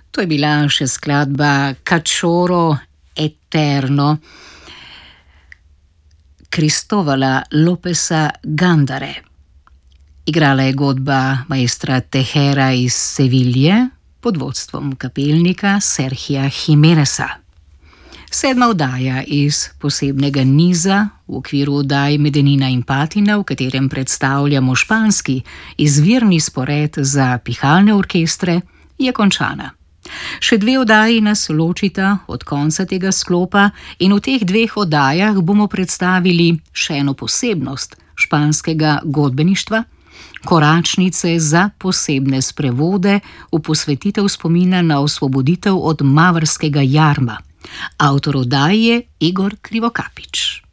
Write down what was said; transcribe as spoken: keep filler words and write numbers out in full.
To je bila še skladba Cachorro Eterno Cristóbala Lópeza Gándare. Igrala je godba maestra Tejera iz Sevilje pod vodstvom kapelnika Sergija Jiméneza. Sedma oddaja iz posebnega niza v okviru oddaj Medenina in Patina, v katerem predstavljamo španski izvirni spored za pihalne orkestre, je končana. Še dve oddaji nas ločita od konca tega sklopa in v teh dveh oddajah bomo predstavili še eno posebnost španskega godbeništva, koračnice za posebne sprevode v posvetitev spomina na osvoboditev od mavrskega jarma. Avtor oddaje je Igor Krivokapić.